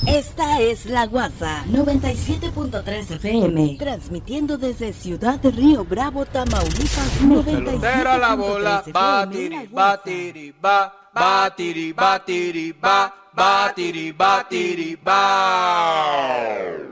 Esta es La Guasa 97.3 FM, transmitiendo desde Ciudad de Río Bravo, Tamaulipas. 97.3 la bola, batiri, batiri, ba, batiri, batiri, ba, batiri, batiri, ba.